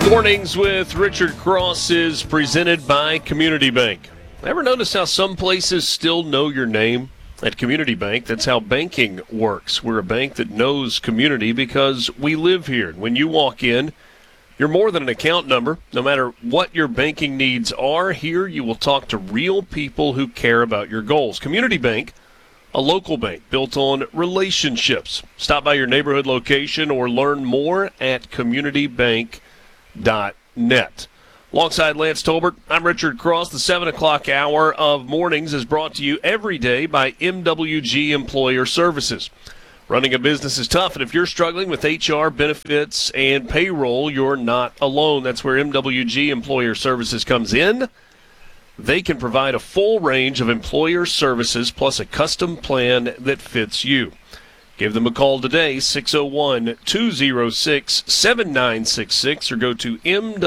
Mornings with Richard Cross is presented by Community Bank. Ever notice how some places still know your name? At Community Bank, that's how banking works. We're a bank that knows community because we live here. When you walk in, you're more than an account number. No matter what your banking needs are, here you will talk to real people who care about your goals. Community Bank, a local bank built on relationships. Stop by your neighborhood location or learn more at communitybank.net. Alongside Lance Tolbert, I'm Richard Cross. The 7 o'clock hour of mornings is brought to you every day by MWG Employer Services. Running a business is tough, and if you're struggling with HR, benefits, and payroll, you're not alone. That's where MWG Employer Services comes in. They can provide a full range of employer services plus a custom plan that fits you. Give them a call today, 601-206-7966, or go to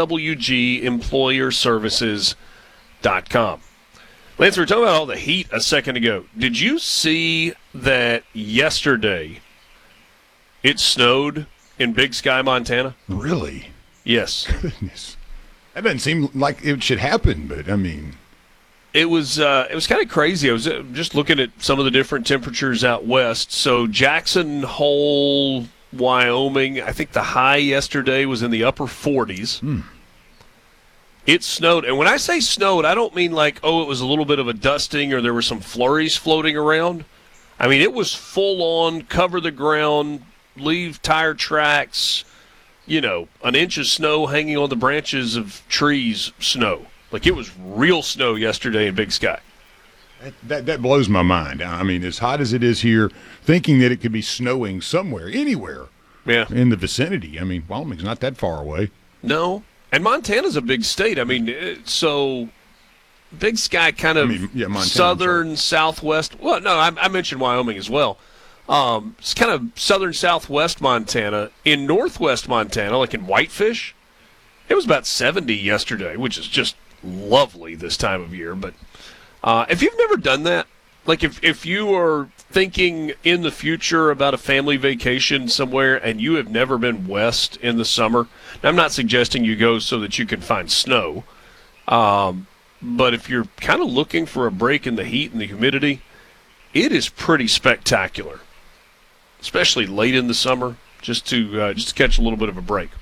MWGEmployerServices.com. Lance, we were talking about all the heat a second ago. Did you see that yesterday it snowed in Big Sky, Montana? Really? Yes. Goodness. That doesn't seem like it should happen, but I mean... It was kind of crazy. I was just looking at some of the different temperatures out west. So Jackson Hole, Wyoming, I think the high yesterday was in the upper 40s. It snowed. And when I say snowed, I don't mean like, it was a little bit of a dusting or there were some flurries floating around. I mean, it was full on, cover the ground, leave tire tracks, an inch of snow hanging on the branches of trees snow. Like, it was real snow yesterday in Big Sky. That blows my mind. I mean, as hot as it is here, thinking that it could be snowing somewhere, anywhere in the vicinity. I mean, Wyoming's not that far away. No. And Montana's a big state. I mean, so Big Sky kind of southern, southwest. Well, no, I mentioned Wyoming as well. It's kind of southern, southwest Montana. In northwest Montana, like in Whitefish, it was about 70 yesterday, which is just lovely this time of year. But if you've never done that, like if you are thinking in the future about a family vacation somewhere and you have never been west in the summer, now I'm not suggesting you go so that you can find snow, but if you're kind of looking for a break in the heat and the humidity, it is pretty spectacular, especially late in the summer, just to catch a little bit of a break.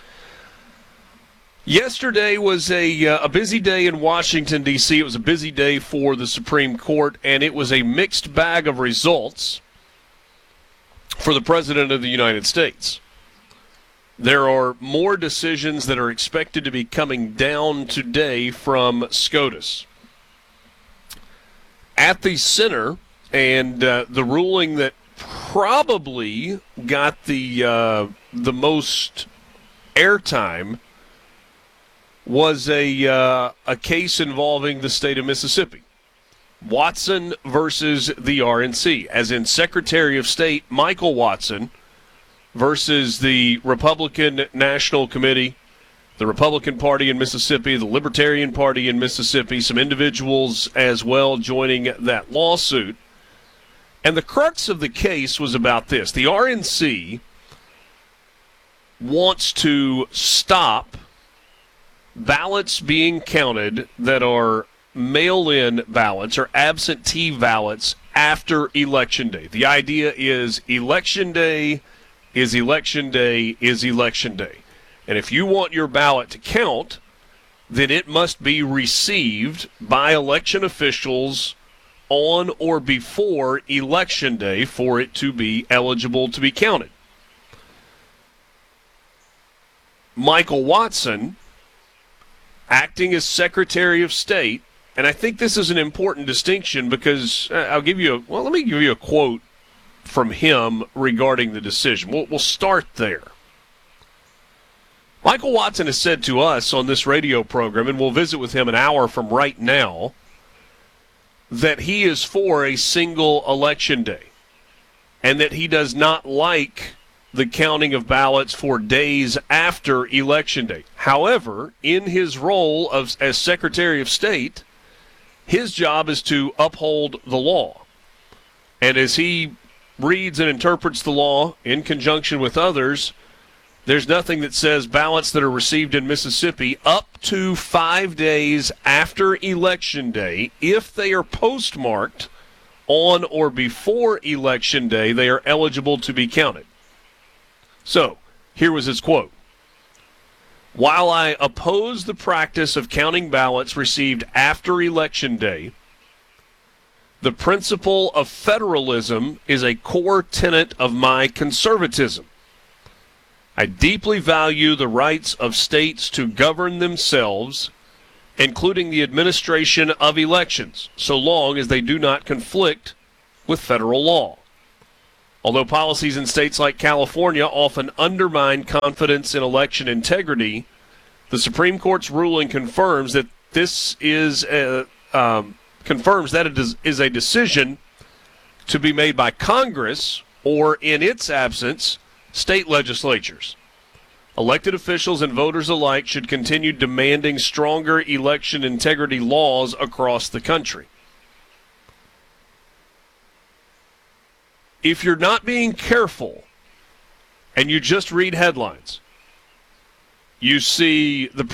Yesterday was a busy day in Washington, D.C. It was a busy day for the Supreme Court, and it was a mixed bag of results for the President of the United States. There are more decisions that are expected to be coming down today from SCOTUS. At the center, and the ruling that probably got the most airtime was a case involving the state of Mississippi. Watson versus the RNC, as in Secretary of State Michael Watson versus the Republican National Committee, the Republican Party in Mississippi, the Libertarian Party in Mississippi, some individuals as well joining that lawsuit. And the crux of the case was about this. The RNC wants to stop ballots being counted that are mail-in ballots or absentee ballots after Election Day. The idea is Election Day is Election Day is Election Day. And if you want your ballot to count, then it must be received by election officials on or before Election Day for it to be eligible to be counted. Michael Watson, acting as Secretary of State, and I think this is an important distinction because let me give you a quote from him regarding the decision. We'll start there. Michael Watson has said to us on this radio program, and we'll visit with him an hour from right now, that he is for a single election day and that he does not like the counting of ballots for days after Election Day. However, in his role as Secretary of State, his job is to uphold the law. And as he reads and interprets the law in conjunction with others, There's nothing that says ballots that are received in Mississippi up to 5 days after Election Day, if they are postmarked on or before Election Day, they are eligible to be counted. So, here was his quote. While I oppose the practice of counting ballots received after Election Day, the principle of federalism is a core tenet of my conservatism. I deeply value the rights of states to govern themselves, including the administration of elections, so long as they do not conflict with federal law. Although policies in states like California often undermine confidence in election integrity, the Supreme Court's ruling confirms that it is a decision to be made by Congress or, in its absence, state legislatures. Elected officials and voters alike should continue demanding stronger election integrity laws across the country. If you're not being careful and you just read headlines, you see the